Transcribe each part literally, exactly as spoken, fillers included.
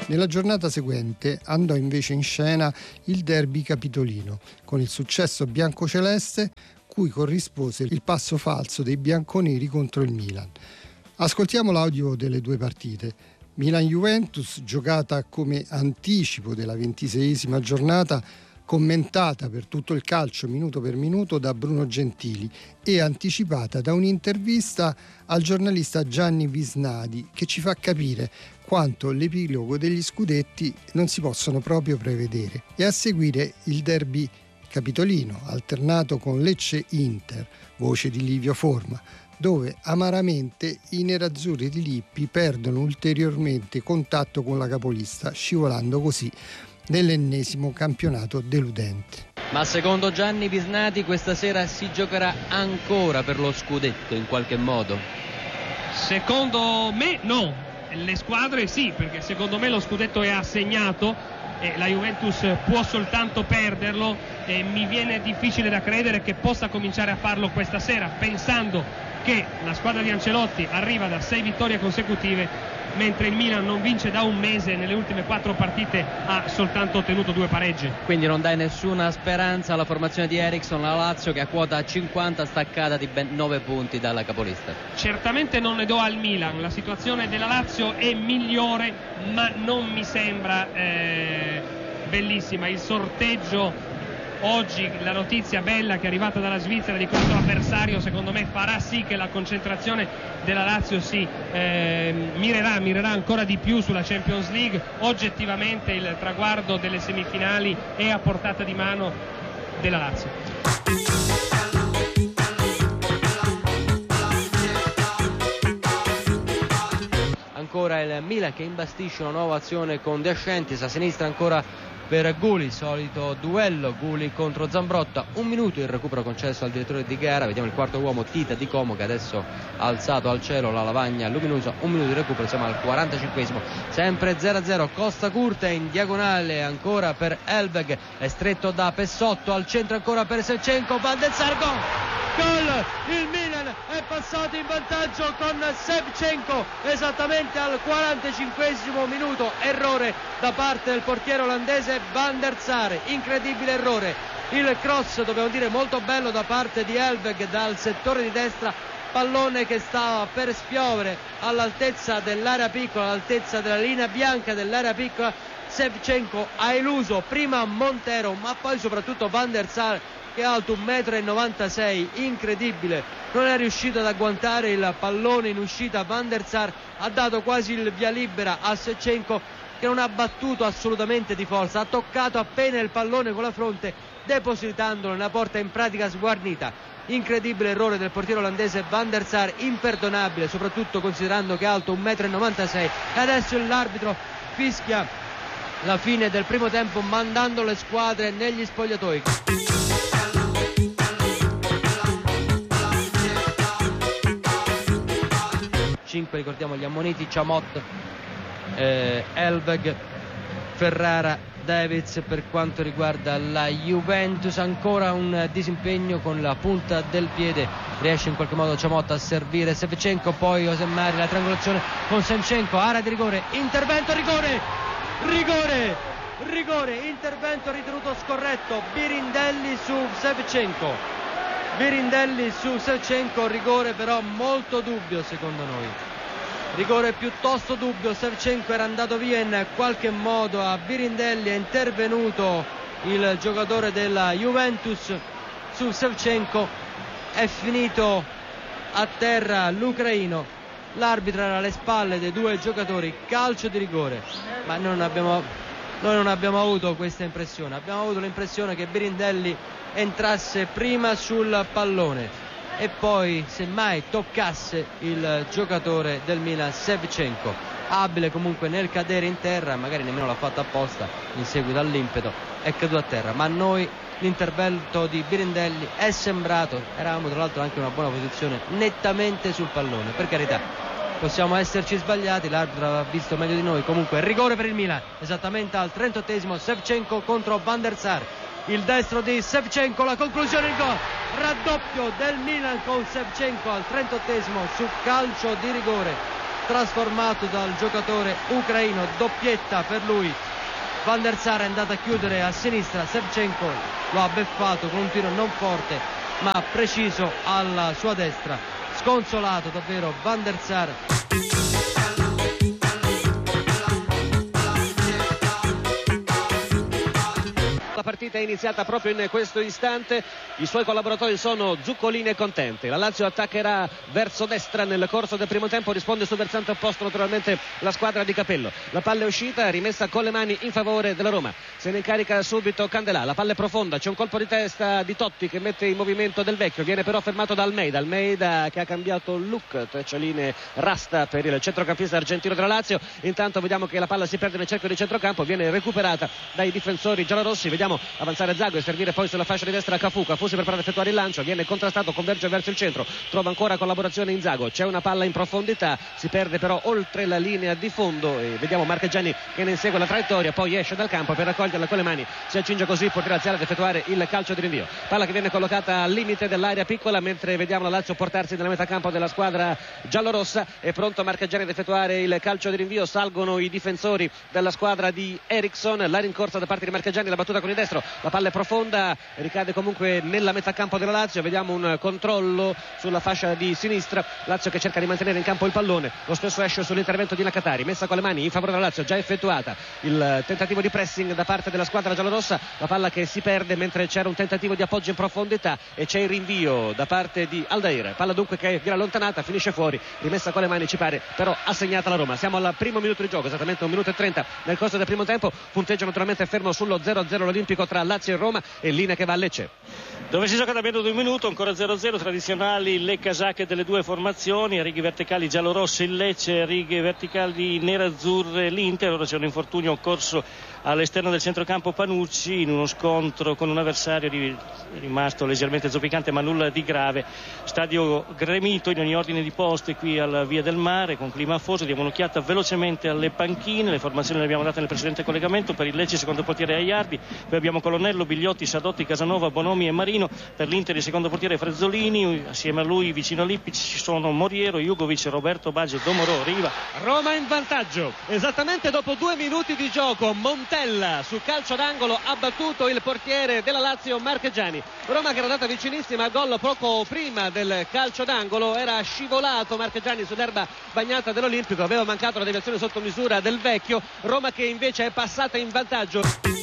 Nella giornata seguente andò invece in scena il derby capitolino, con il successo biancoceleste cui corrispose il passo falso dei bianconeri contro il Milan. Ascoltiamo l'audio delle due partite. Milan-Juventus, giocata come anticipo della ventiseiesima giornata, commentata per tutto il calcio minuto per minuto da Bruno Gentili e anticipata da un'intervista al giornalista Gianni Visnadi, che ci fa capire quanto l'epilogo degli scudetti non si possono proprio prevedere. E a seguire il derby capitolino, alternato con Lecce-Inter, voce di Livio Forma, dove amaramente i nerazzurri di Lippi perdono ulteriormente contatto con la capolista, scivolando così nell'ennesimo campionato deludente. Ma secondo Gianni Visnati questa sera si giocherà ancora per lo scudetto in qualche modo? Secondo me no, le squadre sì, perché secondo me lo scudetto è assegnato e la Juventus può soltanto perderlo e mi viene difficile da credere che possa cominciare a farlo questa sera, pensando che la squadra di Ancelotti arriva da sei vittorie consecutive, mentre il Milan non vince da un mese e nelle ultime quattro partite ha soltanto ottenuto due pareggi. Quindi non dai nessuna speranza alla formazione di Eriksson, la Lazio che a quota cinquanta staccata di ben nove punti dalla capolista. Certamente non ne do al Milan, la situazione della Lazio è migliore, ma non mi sembra eh, bellissima. Il sorteggio oggi, la notizia bella che è arrivata dalla Svizzera di questo avversario, secondo me farà sì che la concentrazione della Lazio si eh, mirerà, mirerà ancora di più sulla Champions League. Oggettivamente il traguardo delle semifinali è a portata di mano della Lazio. Ancora il Milan che imbastisce una nuova azione con De Ascentis, a sinistra ancora per Guli, solito duello Guli contro Zambrotta, un minuto il recupero concesso al direttore di gara. Vediamo il quarto uomo, Tita Di Como, che adesso ha alzato al cielo la lavagna luminosa, un minuto di recupero, siamo al quarantacinquesimo, sempre zero a zero. Costa Curta in diagonale ancora per Elveg, è stretto da Pessotto, al centro ancora per Shevchenko, Van der Sar, gol! Gol! Il Milan è passato in vantaggio con Shevchenko esattamente al quarantacinquesimo minuto, errore da parte del portiere olandese Van der Sar, incredibile errore. Il cross, dobbiamo dire molto bello da parte di Elveg dal settore di destra, pallone che stava per spiovere all'altezza dell'area piccola, all'altezza della linea bianca dell'area piccola. Shevchenko ha eluso prima Montero ma poi soprattutto Van der Sar, che è alto un metro e novantasei, incredibile, non è riuscito ad agguantare il pallone in uscita. Van der Sar ha dato quasi il via libera a Shevchenko, che non ha battuto assolutamente di forza, ha toccato appena il pallone con la fronte, depositandolo nella porta in pratica sguarnita. Incredibile errore del portiere olandese Van der Sar, imperdonabile, soprattutto considerando che è alto un metro e novantasei. E adesso l'arbitro fischia la fine del primo tempo, mandando le squadre negli spogliatoi. cinque, ricordiamo gli ammoniti: Chamot, eh, Elveg, Ferrara, Davids. Per quanto riguarda la Juventus, ancora un disimpegno con la punta del piede, riesce in qualche modo Chamot a servire Shevchenko, poi Osemari, la triangolazione con Shevchenko, area di rigore, intervento, rigore, rigore, rigore, intervento ritenuto scorretto, Birindelli su Shevchenko. Birindelli su Shevchenko, rigore però molto dubbio secondo noi, rigore piuttosto dubbio. Shevchenko era andato via in qualche modo a Birindelli, è intervenuto il giocatore della Juventus su Shevchenko, è finito a terra l'ucraino, l'arbitro era alle spalle dei due giocatori, calcio di rigore, ma non abbiamo, noi non abbiamo avuto questa impressione, abbiamo avuto l'impressione che Birindelli entrasse prima sul pallone e poi semmai toccasse il giocatore del Milan Shevchenko, abile comunque nel cadere in terra, magari nemmeno l'ha fatto apposta, in seguito all'impeto è caduto a terra, ma a noi l'intervento di Birindelli è sembrato, eravamo tra l'altro anche in una buona posizione, nettamente sul pallone. Per carità, possiamo esserci sbagliati, l'arbitro ha visto meglio di noi, comunque rigore per il Milan esattamente al trentottesimo. Shevchenko contro Van der Sar, il destro di Shevchenko, la conclusione, il gol, raddoppio del Milan con Shevchenko al trentottesimo su calcio di rigore. trasformato dal giocatore ucraino, doppietta per lui. Van der Sar è andato a chiudere a sinistra, Shevchenko lo ha beffato con un tiro non forte ma preciso alla sua destra. Sconsolato davvero Van der Sar. La partita è iniziata proprio in questo istante, i suoi collaboratori sono zuccolini e contenti. La Lazio attaccherà verso destra nel corso del primo tempo, risponde sul versante opposto naturalmente la squadra di Capello. La palla è uscita, rimessa con le mani in favore della Roma, se ne incarica subito Candelà, la palla è profonda, c'è un colpo di testa di Totti che mette in movimento Del Vecchio, viene però fermato da Almeida, Almeida che ha cambiato look, treccialine rasta per il centrocampista argentino della Lazio. Intanto vediamo che la palla si perde nel cerchio di centrocampo, viene recuperata dai difensori giallorossi, vediamo avanzare Zago e servire poi sulla fascia di destra Cafu. Cafu si prepara ad effettuare il lancio, viene contrastato, converge verso il centro, trova ancora collaborazione in Zago, c'è una palla in profondità, si perde però oltre la linea di fondo e vediamo Marchegiani che ne insegue la traiettoria, poi esce dal campo per raccoglierla con le mani, si accinge così poter alzare ad effettuare il calcio di rinvio. Palla che viene collocata al limite dell'area piccola, mentre vediamo la Lazio portarsi nella metà campo della squadra giallorossa. È pronto Marchegiani ad effettuare il calcio di rinvio, salgono i difensori della squadra di Eriksson, la rincorsa da parte di Marchegiani, la battuta con il destro, la palla è profonda, ricade comunque nella metà campo della Lazio, vediamo un controllo sulla fascia di sinistra, Lazio che cerca di mantenere in campo il pallone, lo stesso esce sull'intervento di Nakatari, messa con le mani in favore della Lazio, già effettuata, il tentativo di pressing da parte della squadra giallorossa, la palla che si perde mentre c'era un tentativo di appoggio in profondità e c'è il rinvio da parte di Aldair, palla dunque che viene allontanata, finisce fuori, rimessa con le mani, ci pare però assegnata la Roma. Siamo al primo minuto di gioco, esattamente un minuto e trenta nel corso del primo tempo, punteggio naturalmente fermo sullo zero a zero l'Olimpico tra Lazio e Roma, e linea che va a Lecce, dove si gioca da meno di un minuto, ancora zero a zero, tradizionali le casacche delle due formazioni, a righe verticali giallorosse il Lecce, a righe verticali nerazzurre l'Inter. Ora c'è un infortunio occorso all'esterno del centrocampo Panucci in uno scontro con un avversario di, rimasto leggermente zoppicante ma nulla di grave. Stadio gremito in ogni ordine di poste qui alla Via del Mare con clima afoso. Diamo un'occhiata velocemente alle panchine, le formazioni le abbiamo date nel precedente collegamento. Per il Lecce secondo portiere Aiardi, poi abbiamo Colonnello, Bigliotti, Sadotti, Casanova, Bonomi e Marino. Per l'Inter il secondo portiere Frezzolini, assieme a lui vicino a Lippic ci sono Moriero, Jugovic, Roberto Baggio, Domorò, Riva. Roma in vantaggio esattamente dopo due minuti di gioco. Montella su calcio d'angolo ha battuto il portiere della Lazio Marchegiani. Roma che era andata vicinissima al gol poco prima del calcio d'angolo, era scivolato Marchegiani sull'erba bagnata dell'Olimpico, aveva mancato la deviazione sotto misura Del Vecchio. Roma che invece è passata in vantaggio.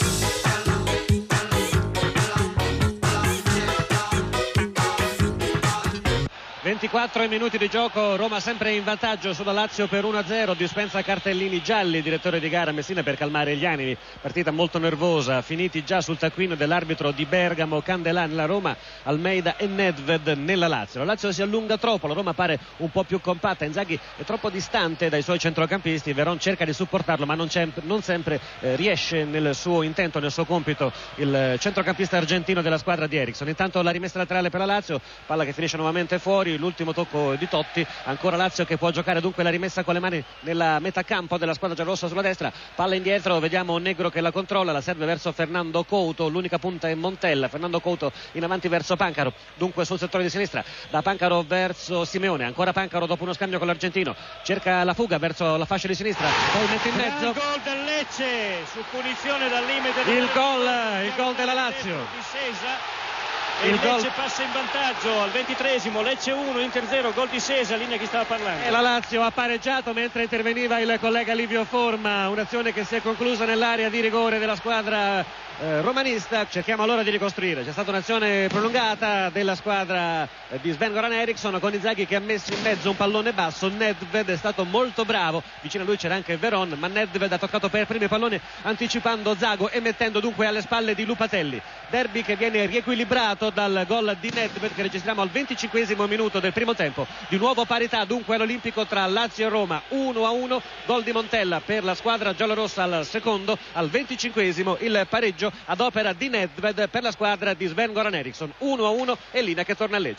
ventiquattro minuti di gioco, Roma sempre in vantaggio sulla Lazio per uno a zero, dispensa cartellini gialli direttore di gara Messina per calmare gli animi, partita molto nervosa, finiti già sul taccuino dell'arbitro di Bergamo, Candelà nella Roma, Almeida e Nedved nella Lazio. La Lazio si allunga troppo, la Roma pare un po' più compatta, Inzaghi è troppo distante dai suoi centrocampisti, Veron cerca di supportarlo ma non, non sempre eh, riesce nel suo intento, nel suo compito il centrocampista argentino della squadra di Eriksson. Intanto la rimessa laterale per la Lazio, palla che finisce nuovamente fuori, l'ultimo tocco di Totti, ancora Lazio che può giocare dunque la rimessa con le mani nella metà campo della squadra giallorossa sulla destra, palla indietro, vediamo Negro che la controlla, la serve verso Fernando Couto, l'unica punta è Montella, Fernando Couto in avanti verso Pancaro, dunque sul settore di sinistra, da Pancaro verso Simeone, ancora Pancaro dopo uno scambio con l'argentino, cerca la fuga verso la fascia di sinistra, poi mette in mezzo, il gol del Lecce su punizione dal limite il gol, il gol della Lazio. E il Lecce gol passa in vantaggio al ventitreesimo, Lecce uno, Inter zero, gol di Sesa, linea che stava parlando. E la Lazio ha pareggiato mentre interveniva il collega Livio Forma, un'azione che si è conclusa nell'area di rigore della squadra eh, romanista. Cerchiamo allora di ricostruire, c'è stata un'azione prolungata della squadra eh, di Sven-Goran Eriksson con Inzaghi che ha messo in mezzo un pallone basso, Nedved è stato molto bravo, vicino a lui c'era anche Veron, ma Nedved ha toccato per primo il pallone anticipando Zago e mettendo dunque alle spalle di Lupatelli. Derby che viene riequilibrato dal gol di Nedved che registriamo al venticinquesimo minuto del primo tempo, di nuovo parità dunque all'Olimpico tra Lazio e Roma, uno a uno, gol di Montella per la squadra giallorossa al secondo, al venticinquesimo il pareggio ad opera di Nedved per la squadra di Sven-Goran Eriksson, uno a uno e linea che torna a Lecce.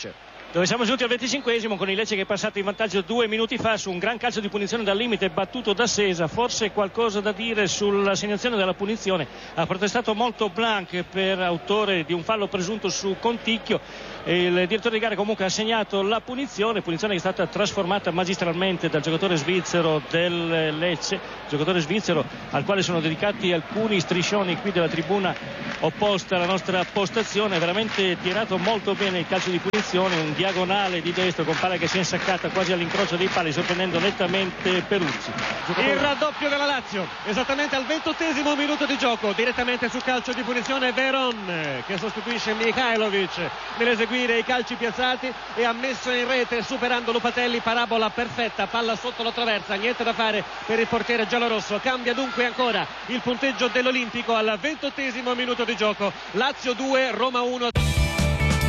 dove siamo giunti al venticinquesimo con il Lecce che è passato in vantaggio due minuti fa su un gran calcio di punizione dal limite battuto da Sesa. Forse qualcosa da dire sull'assegnazione della punizione. Ha protestato molto Blanc per autore di un fallo presunto su Conticchio. Il direttore di gara comunque ha assegnato la punizione, punizione che è stata trasformata magistralmente dal giocatore svizzero del Lecce, giocatore svizzero al quale sono dedicati alcuni striscioni qui della tribuna opposta alla nostra postazione. Veramente tirato molto bene il calcio di punizione, un diagonale di destro con palla che si è insaccata quasi all'incrocio dei pali, sorprendendo nettamente Peruzzi. Il raddoppio della Lazio esattamente al ventottesimo minuto di gioco, direttamente sul calcio di punizione Veron che sostituisce Mihajlovic nell'eseguire i calci piazzati e ha messo in rete superando Lupatelli, parabola perfetta, palla sotto la traversa, niente da fare per il portiere giallorosso. Cambia dunque ancora il punteggio dell'Olimpico al ventottesimo minuto di gioco. Lazio due, Roma uno.